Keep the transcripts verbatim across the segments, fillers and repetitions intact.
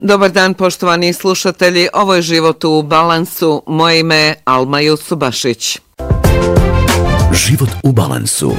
Dobar dan, poštovani slušatelji, ovo je Život u balansu, moje ime je Alma Jusubašić. Život u balansu.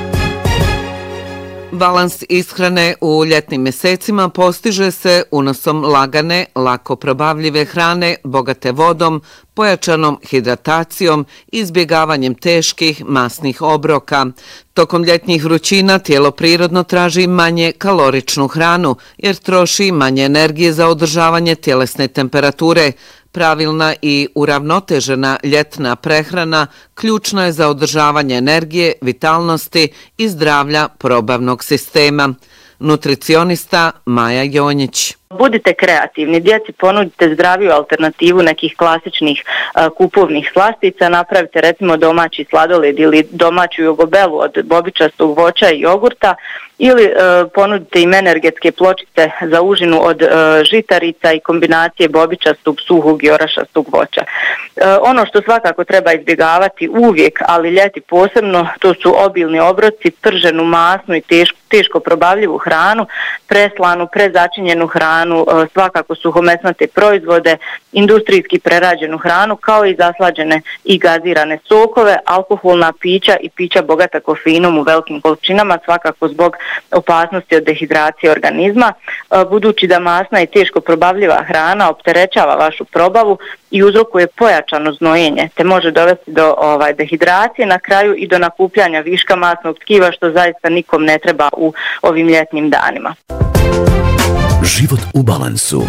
Balans ishrane u ljetnim mjesecima postiže se unosom lagane, lako probavljive hrane, bogate vodom, pojačanom hidratacijom i izbjegavanjem teških masnih obroka. Tokom ljetnih vrućina tijelo prirodno traži manje kaloričnu hranu jer troši manje energije za održavanje tjelesne temperature. Pravilna i uravnotežena ljetna prehrana ključna je za održavanje energije, vitalnosti i zdravlja probavnog sistema. Nutricionista Maja Jonjić. Budite kreativni, djeci ponudite zdraviju alternativu nekih klasičnih a, kupovnih slastica, napravite recimo domaći sladoled ili domaću jogobelu od bobičastog voća i jogurta ili a, ponudite im energetske pločice za užinu od a, žitarica i kombinacije bobičastog, suhog i orašastog voća. A, ono što svakako treba izbjegavati uvijek, ali ljeti posebno, to su obilni obroci, prženu, masnu i teško, teško probavljivu hranu, preslanu, prezačinjenu hranu, svakako suhomesnate proizvode, industrijski prerađenu hranu, kao i zaslađene i gazirane sokove, alkoholna pića i pića bogata kofeinom u velikim količinama, svakako zbog opasnosti od dehidracije organizma. Budući da masna i teško probavljiva hrana opterećava vašu probavu i uzrokuje pojačano znojenje, te može dovesti do ovaj, dehidracije, na kraju i do nakupljanja viška masnog tkiva, što zaista nikom ne treba u ovim ljetnim danima. Život u balansu.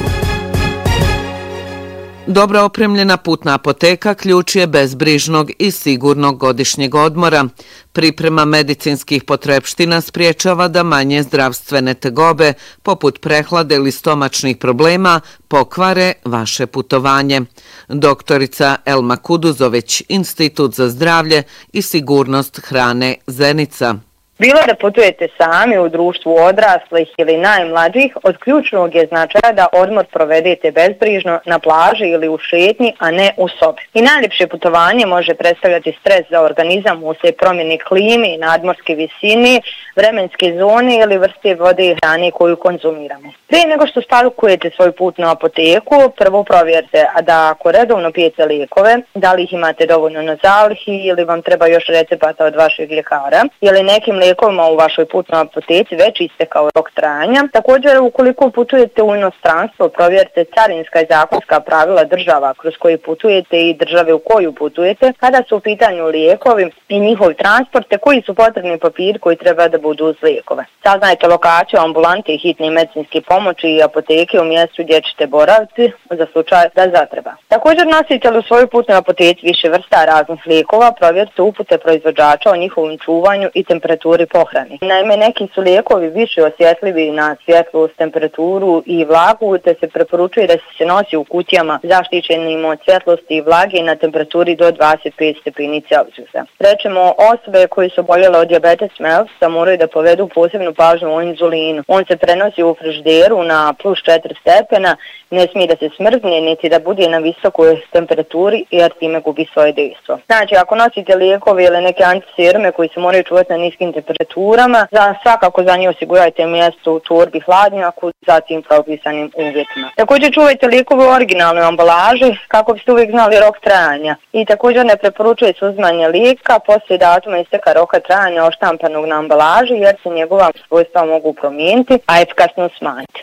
Dobro opremljena putna apoteka ključ je bezbrižnog i sigurnog godišnjeg odmora. Priprema medicinskih potrepština spriječava da manje zdravstvene tegobe, poput prehlade ili stomačnih problema, pokvare vaše putovanje. Doktorica Elma Kuduzoveć, Institut za zdravlje i sigurnost hrane Zenica. Bilo da putujete sami u društvu odraslih ili najmlađih, od ključnog je značaja da odmor provedete bezbrižno na plaži ili u šetnji, a ne u sobi. I najljepše putovanje može predstavljati stres za organizam uslijed promjene klime, nadmorske visine, vremenske zone ili vrste vode i hrane koju konzumiramo. Prije nego što spakujete svoju putnu apoteku, prvo provjerite da ako redovno pijete lijekove, da li ih imate dovoljno na zalihi ili vam treba još recepata od vašeg ljekara, ili nekim lijekovima u vašoj putnoj apoteci već istekao rok trajanja. Također, ukoliko putujete u inostranstvo, provjerite carinska i zakonska pravila država kroz koje putujete i države u koju putujete, kada su u pitanju lijekovi i njihovi transporte, koji su potrebni papiri koji treba da budu uz lijekove. Saznajte lokaciju ambulante i hitne medicinske pomoći i apoteke u mjestu gdje ćete boraviti za slučaj da zatreba. Također, nosite li u svojoj putnoj apoteci više vrsta raznih lijekova, provjerite upute proizvođača o njihovom čuvanju i temperaturi pohrani. Naime, neki su lijekovi više osjetljivi na svjetlost, temperaturu i vlagu, te se preporučuje da se nosi u kutijama zaštićenim od svjetlosti i vlage na temperaturi do dvadeset pet stepeni Celzijusa. Rečemo, osobe koji su oboljele od dijabetes mellitus moraju da povedu posebnu pažnju o inzulinu. On se prenosi u frižideru na plus četiri stepena, ne smije da se smrzne, niti da bude na visokoj temperaturi, jer time gubi svoje dejstvo. Znači, ako nosite lijekove ili neke antiserume koji se moraju čuvati na niskim temperaturama, za svakako za njih osigurajte mjesto u torbi hladnjaku, zatim propisanim uvjetima. Također čuvajte lijekove u originalnoj ambalaži kako biste uvijek znali rok trajanja. I također ne preporučuje se uzimanje lijeka poslije datuma isteka roka trajanja oštampanog na ambalaži, jer se njegova svojstva mogu promijeniti, a efikasnost smanjiti.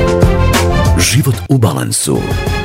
Život u balansu.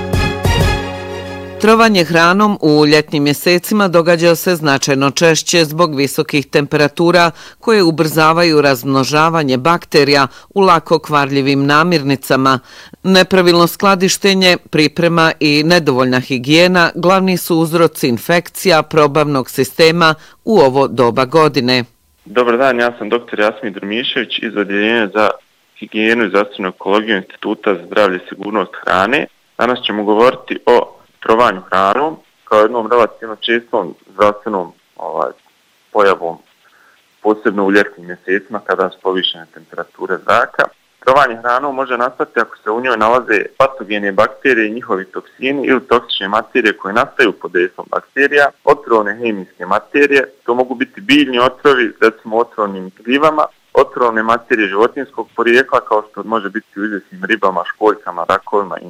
Trovanje hranom u ljetnim mjesecima događa se značajno češće zbog visokih temperatura koje ubrzavaju razmnožavanje bakterija u lako kvarljivim namirnicama. Nepravilno skladištenje, priprema i nedovoljna higijena glavni su uzroci infekcija probavnog sistema u ovo doba godine. Dobar dan, ja sam doktor Jasmin Drmišević iz Odjeljenja za higijenu i zdravstvenu ekologiju Instituta za zdravlje i sigurnost hrane. Danas ćemo govoriti o trovanju hranom kao jednom relativno čestom zdravstvenom ovaj, pojavom, posebno u ljetnim mjesecima kada su povišene temperature zraka. Trovanje hranom može nastati ako se u njoj nalaze patogene bakterije i njihovi toksini ili toksične materije koje nastaju pod dejstvom bakterija, otrovne hemijske materije, to mogu biti biljni otrovi, recimo otrovnim gljivama, otrovne materije životinjskog porijekla, kao što može biti u izvjesnim ribama, školjkama, rakovima i